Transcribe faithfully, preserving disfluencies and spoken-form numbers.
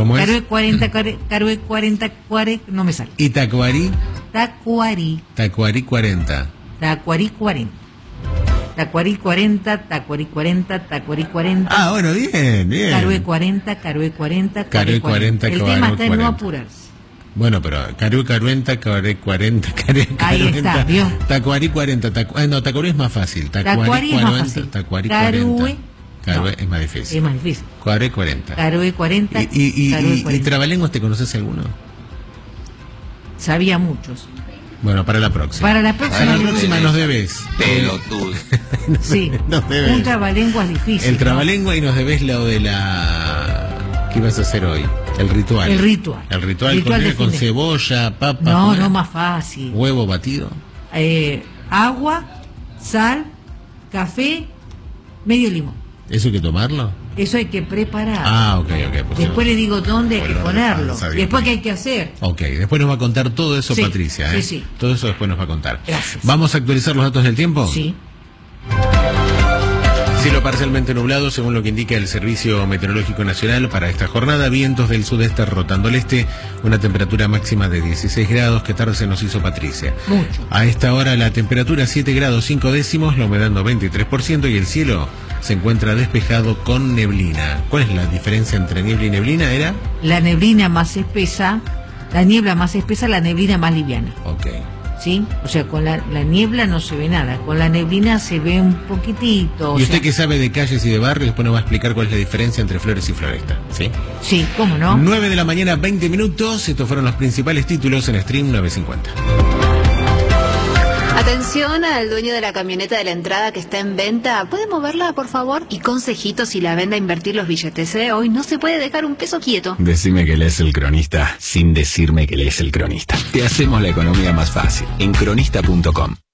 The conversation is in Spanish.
¿Cómo es? Carué cuarenta, Carué, Carué cuarenta, Cuare, no me sale. ¿Y Tacuarí? Tacuarí. Tacuarí cuarenta. Tacuarí cuarenta. Tacuarí cuarenta, Tacuarí cuarenta, Tacuarí cuarenta. Ah, bueno, bien, bien. Carué cuarenta, Carué cuarenta, Carué cuarenta, El Carué tema está en no cuarenta. apurarse. Bueno, pero Carué cuarenta, Carué cuarenta, Carué Ahí cuarenta. está, ¿vio? Tacuarí cuarenta, tacu... ah, no, Tacuarí es más fácil. Tacuarí, Tacuarí es más cuarenta, fácil. Tacuarí Carué, cuarenta. Carué no, es más difícil. es más difícil. Carué cuarenta. Carué cuarenta, ¿Y, y, y, Carué y, y cuarenta. trabalenguas te conoces alguno? Sabía muchos. Bueno, para la próxima. Para la próxima. Para la próxima nos debes. Pelotudo. Sí, Nos debes. un trabalenguas difícil. El ¿no? trabalengua y nos debes lo de la... ¿Qué ibas a hacer hoy? El ritual. El ritual. El ritual, Ritual con, de con fin de- cebolla, papa. No, fuera, no, más fácil. huevo batido. Eh, agua, sal, café, medio limón. ¿Eso hay que tomarlo? Eso hay que preparar. Ah, ok, ok. Pues Después le digo dónde hay que Bueno, ponerlo. panza, bien. Después qué hay que hacer. Ok, después nos va a contar todo eso, Sí, Patricia. sí, ¿eh? sí. Todo eso después nos va a contar. Gracias. ¿Vamos a actualizar los datos del tiempo? Sí. Cielo parcialmente nublado, según lo que indica el Servicio Meteorológico Nacional para esta jornada. Vientos del sudeste rotando al este, una temperatura máxima de dieciséis grados. ¿Qué tarde se nos hizo, Patricia? Mucho. A esta hora la temperatura siete grados cinco décimos, la humedad noventa y tres por ciento y el cielo se encuentra despejado con neblina. ¿Cuál es la diferencia entre niebla y neblina? ¿Era? La neblina más espesa, la niebla más espesa, la neblina más liviana. Ok. ¿Sí? O sea, con la, la niebla no se ve nada. Con la neblina se ve un poquitito. o Y usted sea, que sabe de calles y de barrios, después nos va a explicar cuál es la diferencia entre Flores y Floresta. ¿Sí? Sí, ¿cómo no? nueve de la mañana, veinte minutos. Estos fueron los principales títulos en Stream nueve cincuenta. Atención al dueño de la camioneta de la entrada que está en venta. ¿Puede moverla, por favor? Y consejito si la vende a invertir los billetes, ¿eh? Hoy no se puede dejar un peso quieto. Decime que lees El Cronista sin decirme que lees El Cronista. Te hacemos la economía más fácil en cronista punto com.